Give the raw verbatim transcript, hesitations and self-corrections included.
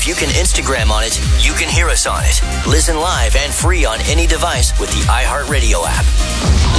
if you can Instagram on it, you can hear us on it. Listen live and free on any device with the iHeartRadio app.